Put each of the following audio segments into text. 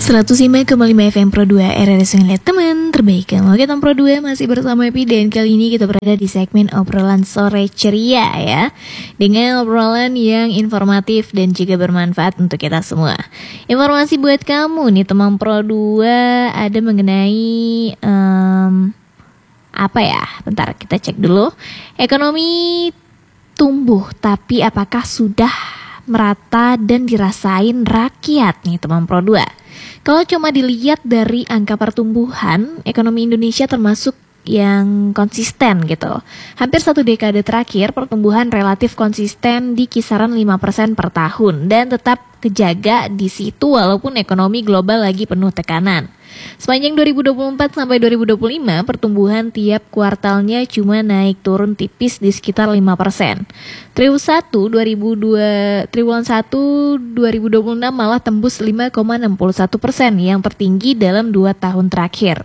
105,5 FM Pro 2 RRI Sungai teman terbaik Mau kita Pro 2 masih bersama Epi. Dan kali ini kita berada di segmen obrolan sore ceria ya, dengan obrolan yang informatif dan juga bermanfaat untuk kita semua. Informasi buat kamu nih teman Pro 2 ada mengenai apa ya, bentar kita cek dulu. Ekonomi tumbuh, tapi apakah sudah merata dan dirasain rakyat nih teman Pro 2? Kalau cuma dilihat dari angka pertumbuhan, ekonomi Indonesia termasuk yang konsisten gitu. Hampir 1 dekade terakhir, pertumbuhan relatif konsisten di kisaran 5% per tahun dan tetap kejaga di situ walaupun ekonomi global lagi penuh tekanan. Sepanjang 2024 sampai 2025, pertumbuhan tiap kuartalnya cuma naik turun tipis di sekitar 5%. Triwulan 1 2026 malah tembus 5,61% yang tertinggi dalam 2 tahun terakhir.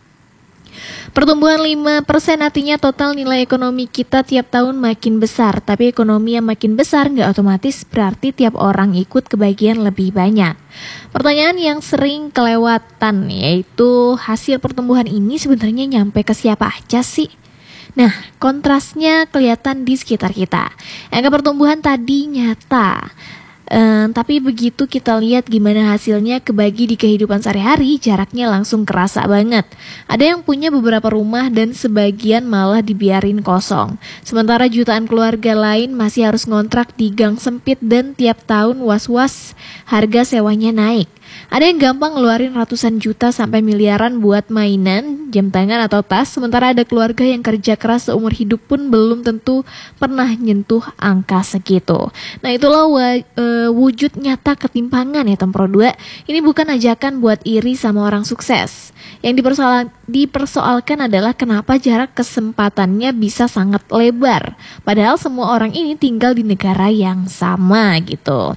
Pertumbuhan 5% artinya total nilai ekonomi kita tiap tahun makin besar. Tapi ekonomi yang makin besar nggak otomatis berarti tiap orang ikut kebagian lebih banyak. Pertanyaan yang sering kelewatan yaitu hasil pertumbuhan ini sebenarnya nyampe ke siapa aja sih? Nah, kontrasnya kelihatan di sekitar kita. Angka pertumbuhan tadi nyata. Tapi begitu kita lihat gimana hasilnya kebagi di kehidupan sehari-hari, jaraknya langsung kerasa banget. Ada yang punya beberapa rumah dan sebagian malah dibiarin kosong. Sementara jutaan keluarga lain masih harus ngontrak di gang sempit dan tiap tahun was-was harga sewanya naik. Ada yang gampang ngeluarin ratusan juta sampai miliaran buat mainan, jam tangan atau tas. Sementara ada keluarga yang kerja keras seumur hidup pun belum tentu pernah nyentuh angka segitu. Nah itulah wujud nyata ketimpangan ya Tempro 2. Ini bukan ajakan buat iri sama orang sukses. Yang dipersoalkan adalah kenapa jarak kesempatannya bisa sangat lebar. Padahal semua orang ini tinggal di negara yang sama gitu.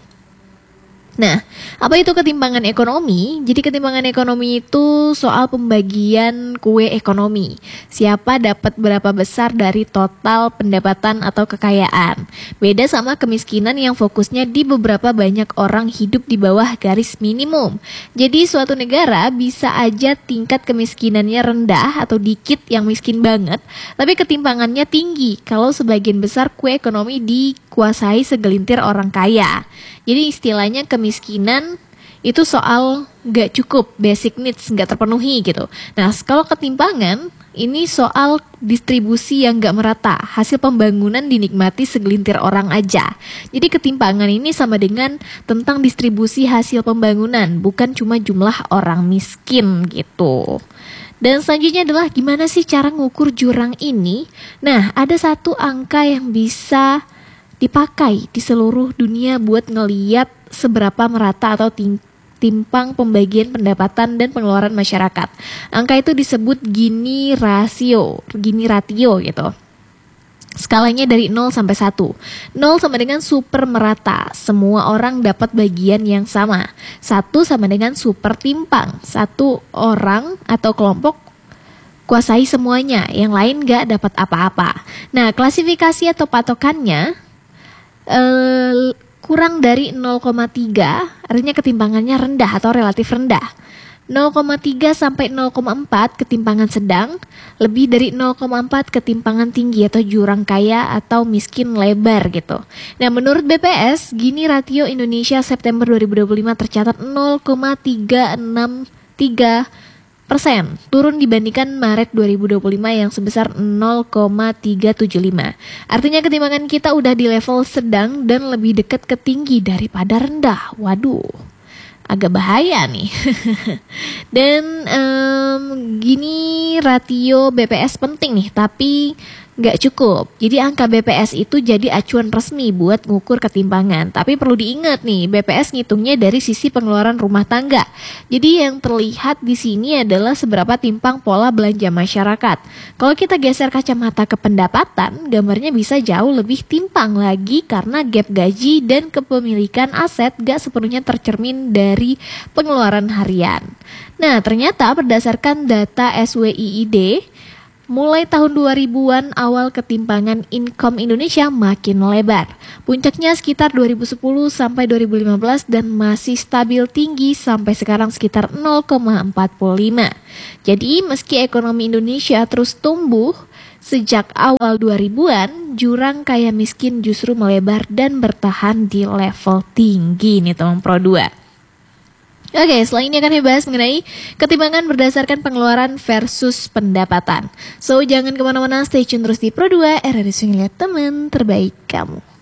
Nah, apa itu ketimpangan ekonomi? Jadi ketimpangan ekonomi itu soal pembagian kue ekonomi. Siapa dapat berapa besar dari total pendapatan atau kekayaan. Beda sama kemiskinan yang fokusnya di beberapa banyak orang hidup di bawah garis minimum. Jadi suatu negara bisa aja tingkat kemiskinannya rendah atau dikit yang miskin banget, tapi ketimpangannya tinggi kalau sebagian besar kue ekonomi dikuasai segelintir orang kaya. Jadi istilahnya kemiskinan itu soal gak cukup, basic needs gak terpenuhi gitu. Nah kalau ketimpangan ini soal distribusi yang gak merata, hasil pembangunan dinikmati segelintir orang aja. Jadi ketimpangan ini sama dengan tentang distribusi hasil pembangunan, bukan cuma jumlah orang miskin gitu. Dan selanjutnya adalah gimana sih cara ngukur jurang ini? Nah ada satu angka yang bisa dipakai di seluruh dunia buat ngeliat seberapa merata atau timpang pembagian pendapatan dan pengeluaran masyarakat. Angka itu disebut Gini ratio gitu. Skalanya dari 0 sampai 1. 0 sama dengan super merata, semua orang dapat bagian yang sama. 1 sama dengan super timpang, satu orang atau kelompok kuasai semuanya, yang lain gak dapat apa-apa. Nah, klasifikasi atau patokannya kurang dari 0,3 artinya ketimpangannya rendah atau relatif rendah. 0,3 sampai 0,4 ketimpangan sedang, lebih dari 0,4 ketimpangan tinggi atau jurang kaya atau miskin lebar gitu. Nah menurut BPS, Gini ratio Indonesia September 2025 tercatat 0,363%, turun dibandingkan Maret 2025 yang sebesar 0,375. Artinya ketimpangan kita udah di level sedang dan lebih dekat ke tinggi daripada rendah. Waduh, agak bahaya nih. Dan Gini ratio BPS penting nih, tapi nggak cukup. Jadi angka BPS itu jadi acuan resmi buat ngukur ketimpangan. Tapi perlu diingat nih, BPS ngitungnya dari sisi pengeluaran rumah tangga. Jadi yang terlihat di sini adalah seberapa timpang pola belanja masyarakat. Kalau kita geser kacamata ke pendapatan, gambarnya bisa jauh lebih timpang lagi karena gap gaji dan kepemilikan aset gak sepenuhnya tercermin dari pengeluaran harian. Nah, ternyata berdasarkan data SWIID, Mulai tahun 2000-an awal ketimpangan income Indonesia makin melebar. Puncaknya sekitar 2010 sampai 2015 dan masih stabil tinggi sampai sekarang sekitar 0,45. Jadi meski ekonomi Indonesia terus tumbuh, sejak awal 2000-an jurang kaya miskin justru melebar dan bertahan di level tinggi nih teman Pro 2. Oke, selanjutnya akan dibahas mengenai ketimpangan berdasarkan pengeluaran versus pendapatan. So, jangan kemana-mana, stay tune terus di Pro 2, RRI Swing Lihat Temen Terbaik Kamu.